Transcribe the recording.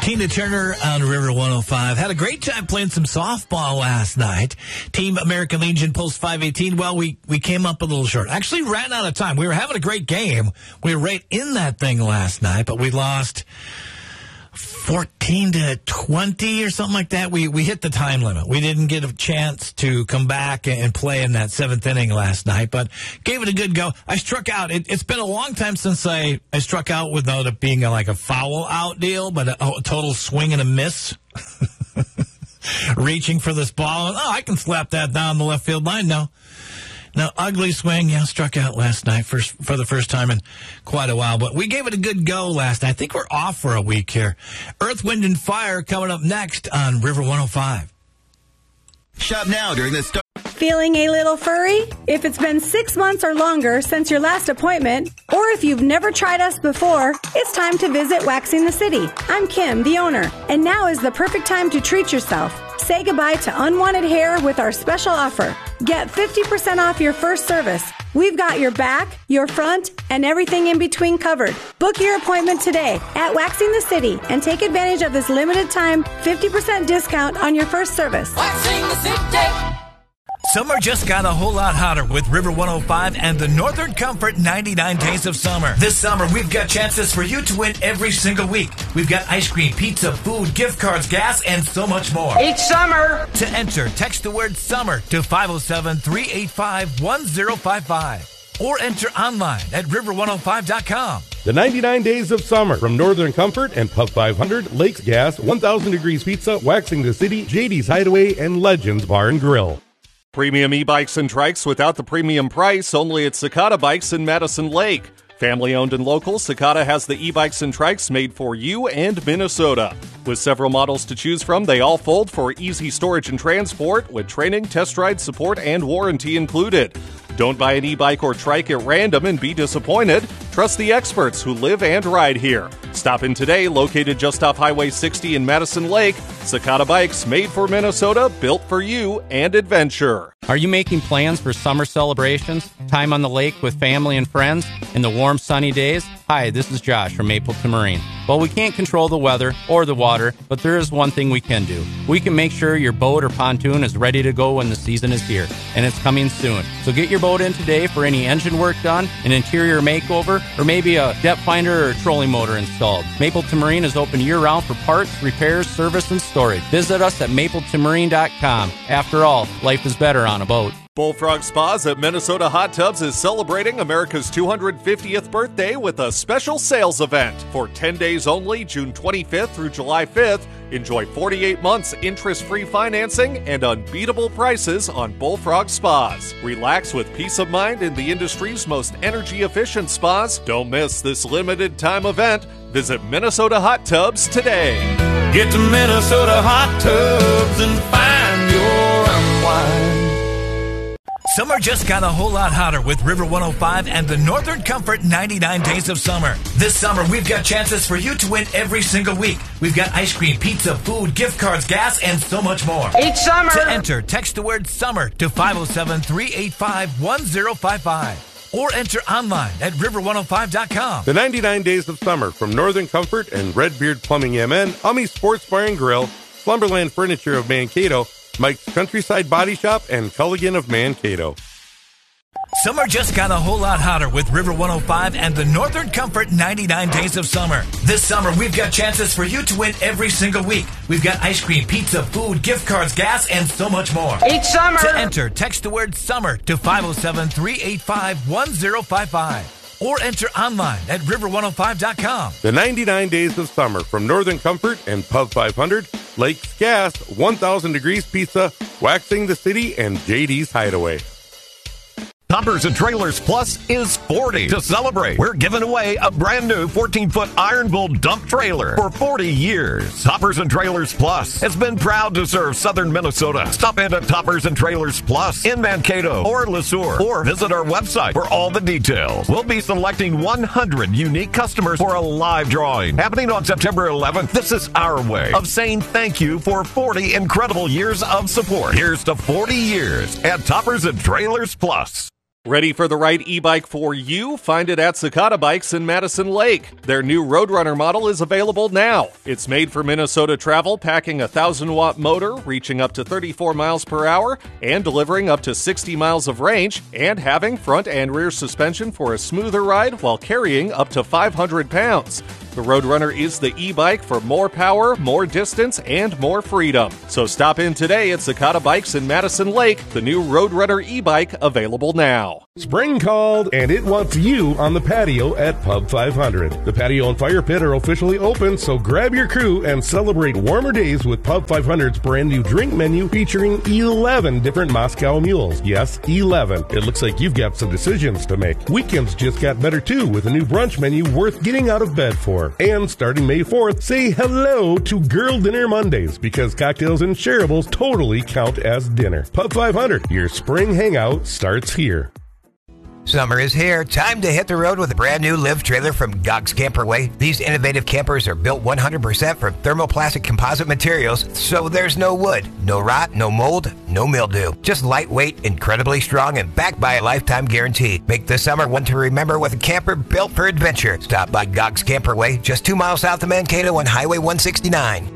Tina Turner on River 105. Had a great time playing some softball last night. Team American Legion Post 518. Well, we came up a little short. Actually ran out of time. We were having a great game. We were right in that thing last night, but we lost 14-20 or something like that. We hit the time limit. We didn't get a chance to come back and play in that seventh inning last night, but gave it a good go. I struck out. It's been a long time since I struck out without it being like a foul out deal, but a total swing and a miss. Reaching for this ball. Oh, I can slap that down the left field line. No, ugly swing. Yeah, struck out last night for the first time in quite a while. But we gave it a good go last night. I think we're off for a week here. Earth, Wind, and Fire coming up next on River 105. Shop now during the start. Feeling a little furry? If it's been 6 months or longer since your last appointment, or if you've never tried us before, it's time to visit Waxing the City. I'm Kim, the owner, and now is the perfect time to treat yourself. Say goodbye to unwanted hair with our special offer. Get 50% off your first service. We've got your back, your front, and everything in between covered. Book your appointment today at Waxing the City and take advantage of this limited time 50% discount on your first service. Waxing the City. Summer just got a whole lot hotter with River 105 and the Northern Comfort 99 Days of Summer. This summer, we've got chances for you to win every single week. We've got ice cream, pizza, food, gift cards, gas, and so much more. Each summer. To enter, text the word SUMMER to 507-385-1055 or enter online at river105.com. The 99 Days of Summer from Northern Comfort and Pub 500, Lakes Gas, 1000 Degrees Pizza, Waxing the City, JD's Hideaway, and Legends Bar and Grill. Premium e-bikes and trikes without the premium price, only at Cicada Bikes in Madison Lake. Family-owned and local, Cicada has the e-bikes and trikes made for you and Minnesota. With several models to choose from, they all fold for easy storage and transport, with training, test ride support, and warranty included. Don't buy an e-bike or trike at random and be disappointed. Trust the experts who live and ride here. Stop in today, located just off Highway 60 in Madison Lake. Cicada Bikes, made for Minnesota, built for you and adventure. Are you making plans for summer celebrations? Time on the lake with family and friends in the warm, sunny days? Hi, this is Josh from Mapleton Marine. Well, we can't control the weather or the water, but there is one thing we can do. We can make sure your boat or pontoon is ready to go when the season is here, and it's coming soon. So get your boat in today for any engine work done, an interior makeover, or maybe a depth finder or trolling motor installed. Mapleton Marine is open year-round for parts, repairs, service, and storage. Visit us at mapletonmarine.com. After all, life is better on a boat. Bullfrog Spas at Minnesota Hot Tubs is celebrating America's 250th birthday with a special sales event. For 10 days only, June 25th through July 5th, enjoy 48 months interest-free financing and unbeatable prices on Bullfrog Spas. Relax with peace of mind in the industry's most energy-efficient spas. Don't miss this limited-time event. Visit Minnesota Hot Tubs today. Get to Minnesota Hot Tubs and find your unwind. Summer just got a whole lot hotter with River 105 and the Northern Comfort 99 Days of Summer. This summer, we've got chances for you to win every single week. We've got ice cream, pizza, food, gift cards, gas, and so much more. Each summer. To enter, text the word SUMMER to 507-385-1055 or enter online at river105.com. The 99 Days of Summer from Northern Comfort and Redbeard Plumbing MN, Ummy Sports Bar and Grill, Slumberland Furniture of Mankato, Mike's Countryside Body Shop, and Culligan of Mankato. Summer just got a whole lot hotter with River 105 and the Northern Comfort 99 Days of Summer. This summer, we've got chances for you to win every single week. We've got ice cream, pizza, food, gift cards, gas, and so much more. Each summer. To enter, text the word SUMMER to 507-385-1055 or enter online at river105.com. The 99 Days of Summer from Northern Comfort and Pub 500, Lakes Gas, 1000 Degrees Pizza, Waxing the City, and JD's Hideaway. Toppers and Trailers Plus is 40. To celebrate, we're giving away a brand new 14-foot Iron Bull dump trailer for 40 years. Toppers and Trailers Plus has been proud to serve southern Minnesota. Stop in at Toppers and Trailers Plus in Mankato or LeSueur, or visit our website for all the details. We'll be selecting 100 unique customers for a live drawing happening on September 11th. This is our way of saying thank you for 40 incredible years of support. Here's to 40 years at Toppers and Trailers Plus. Ready for the right e-bike for you? Find it at Cicada Bikes in Madison Lake. Their new Roadrunner model is available now. It's made for Minnesota travel, packing a 1,000-watt motor, reaching up to 34 miles per hour, and delivering up to 60 miles of range, and having front and rear suspension for a smoother ride while carrying up to 500 pounds. The Roadrunner is the e-bike for more power, more distance, and more freedom. So stop in today at Cicada Bikes in Madison Lake, the new Roadrunner e-bike available now. Spring called, and it wants you on the patio at Pub 500. The patio and fire pit are officially open, so grab your crew and celebrate warmer days with Pub 500's brand new drink menu featuring 11 different Moscow mules. Yes, 11. It looks like you've got some decisions to make. Weekends just got better too with a new brunch menu worth getting out of bed for. And starting May 4th, say hello to Girl Dinner Mondays because cocktails and shareables totally count as dinner. Pub 500, your spring hangout starts here. Summer is here. Time to hit the road with a brand new live trailer from Gogg's Camperway. These innovative campers are built 100% from thermoplastic composite materials, so there's no wood, no rot, no mold, no mildew. Just lightweight, incredibly strong, and backed by a lifetime guarantee. Make this summer one to remember with a camper built for adventure. Stop by Gogg's Camperway, just 2 miles south of Mankato on Highway 169.